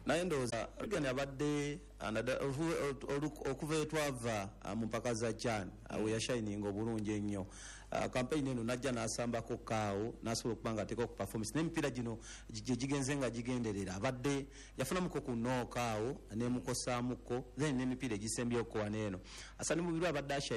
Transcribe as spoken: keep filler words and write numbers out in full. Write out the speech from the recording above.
naye ndowooza Regan abadde okuva etwava mu mpaka za Chan we yashininga obulungi ennyo. Campaign eno najja n'asambako kaawo n'asobola okuba nga ateeka ku performance n'emipiira gino gye gigenze nga gigenderera abadde yafunamuko ku nookaawo n'emukosaamuko then n'emipiira egisembyeyo ko waneeno Asani Mubiru abadde